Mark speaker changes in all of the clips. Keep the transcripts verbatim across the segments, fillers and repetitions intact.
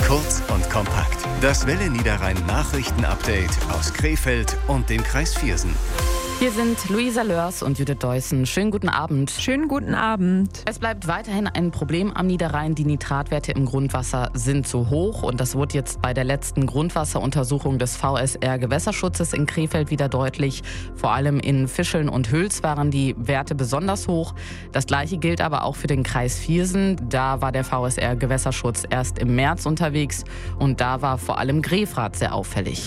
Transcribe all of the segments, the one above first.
Speaker 1: Kurz und kompakt. Das Welle Niederrhein Nachrichten-Update aus Krefeld und dem Kreis Viersen.
Speaker 2: Hier sind Luisa Lörs und Judith Deussen. Schönen guten Abend.
Speaker 3: Schönen guten Abend.
Speaker 2: Es bleibt weiterhin ein Problem am Niederrhein. Die Nitratwerte im Grundwasser sind zu hoch. Und das wurde jetzt bei der letzten Grundwasseruntersuchung des V S R Gewässerschutzes in Krefeld wieder deutlich. Vor allem in Fischeln und Hüls waren die Werte besonders hoch. Das Gleiche gilt aber auch für den Kreis Viersen. Da war der V S R Gewässerschutz erst im März unterwegs. Und da war vor allem Grefrath sehr auffällig.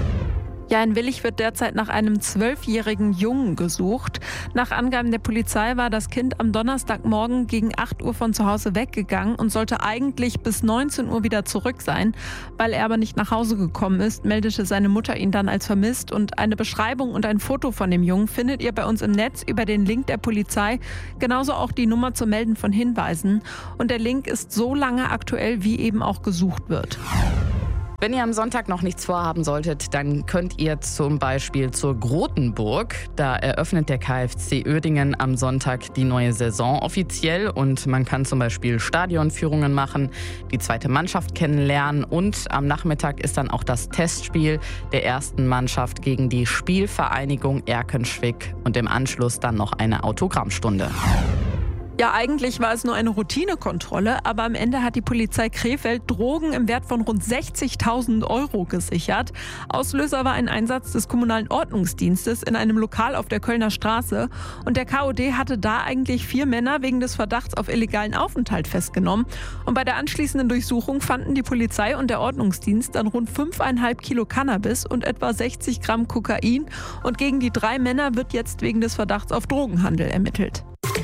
Speaker 3: Ja, in Willich wird derzeit nach einem zwölfjährigen Jungen gesucht. Nach Angaben der Polizei war das Kind am Donnerstagmorgen gegen acht Uhr von zu Hause weggegangen und sollte eigentlich bis neunzehn Uhr wieder zurück sein. Weil er aber nicht nach Hause gekommen ist, meldete seine Mutter ihn dann als vermisst. Und eine Beschreibung und ein Foto von dem Jungen findet ihr bei uns im Netz über den Link der Polizei. Genauso auch die Nummer zum Melden von Hinweisen. Und der Link ist so lange aktuell, wie eben auch gesucht wird.
Speaker 2: Wenn ihr am Sonntag noch nichts vorhaben solltet, dann könnt ihr zum Beispiel zur Grotenburg. Da eröffnet der K F C Uerdingen am Sonntag die neue Saison offiziell und man kann zum Beispiel Stadionführungen machen, die zweite Mannschaft kennenlernen und am Nachmittag ist dann auch das Testspiel der ersten Mannschaft gegen die Spielvereinigung Erkenschwick und im Anschluss dann noch eine Autogrammstunde.
Speaker 3: Ja, eigentlich war es nur eine Routinekontrolle, aber am Ende hat die Polizei Krefeld Drogen im Wert von rund sechzigtausend Euro gesichert. Auslöser war ein Einsatz des kommunalen Ordnungsdienstes in einem Lokal auf der Kölner Straße. Und der K O D hatte da eigentlich vier Männer wegen des Verdachts auf illegalen Aufenthalt festgenommen. Und bei der anschließenden Durchsuchung fanden die Polizei und der Ordnungsdienst dann rund fünfeinhalb Kilo Cannabis und etwa sechzig Gramm Kokain. Und gegen die drei Männer wird jetzt wegen des Verdachts auf Drogenhandel ermittelt.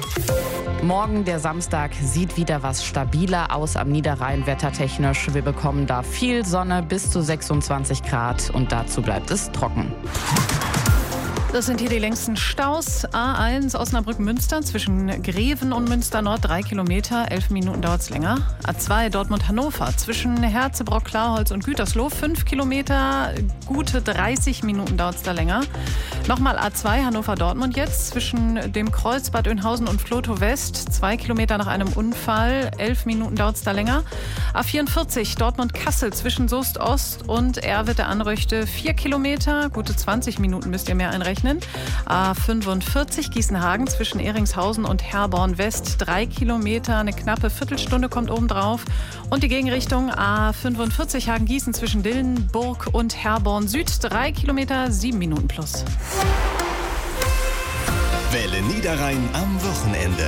Speaker 2: Morgen, der Samstag, sieht wieder was stabiler aus am Niederrhein wettertechnisch. Wir bekommen da viel Sonne bis zu sechsundzwanzig Grad und dazu bleibt es trocken.
Speaker 4: Das sind hier die längsten Staus. A eins Osnabrück-Münster zwischen Greven und Münster-Nord, drei Kilometer, elf Minuten dauert es länger. A zwei Dortmund-Hannover zwischen Herzebrock, Klarholz und Gütersloh, fünf Kilometer, gute dreißig Minuten dauert es da länger. Nochmal A zwei Hannover-Dortmund jetzt zwischen dem Kreuz Bad Oeynhausen und Vlotho West, zwei Kilometer nach einem Unfall, elf Minuten dauert es da länger. A vierundvierzig Dortmund-Kassel zwischen Soest Ost und Erwitte-Anröchte, vier Kilometer, gute zwanzig Minuten müsst ihr mehr einrechnen. A fünfundvierzig Gießenhagen zwischen Ehringshausen und Herborn West, drei Kilometer, eine knappe Viertelstunde kommt obendrauf. Und die Gegenrichtung A fünfundvierzig Hagen-Gießen zwischen Dillenburg und Herborn Süd, drei Kilometer, sieben Minuten plus.
Speaker 1: Welle Niederrhein am Wochenende.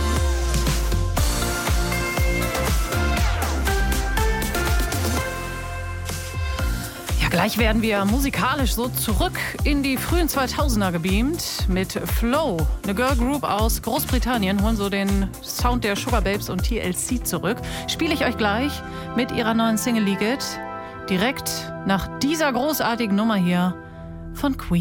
Speaker 4: Gleich werden wir musikalisch so zurück in die frühen zweitausender gebeamt mit Flow. Eine Girl Group aus Großbritannien holen so den Sound der Sugar Babes und T L C zurück. Spiele ich euch gleich mit ihrer neuen Single Leak It direkt nach dieser großartigen Nummer hier von Queen.